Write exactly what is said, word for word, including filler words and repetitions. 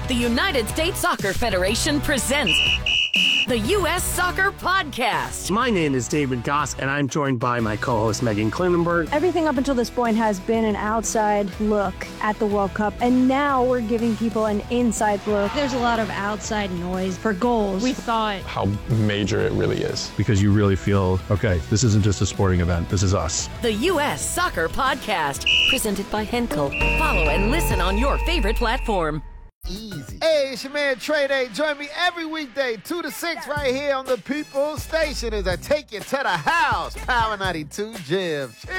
The United States Soccer Federation presents the U S Soccer Podcast. My name is David Goss, and I'm joined by my co-host Megan Klinenberg. Everything up until this point has been an outside look at the World Cup, and now we're giving people an inside look. There's a lot of outside noise for goals. We thought how major it really is. Because you really feel, okay, this isn't just a sporting event, this is us. The U S Soccer Podcast, presented by Henkel. Follow and listen on your favorite platform. Easy. Hey, it's your man Trey Day. Join me every weekday, two to six, right here on the People's Station as I take you to the house. Power ninety-two Jim.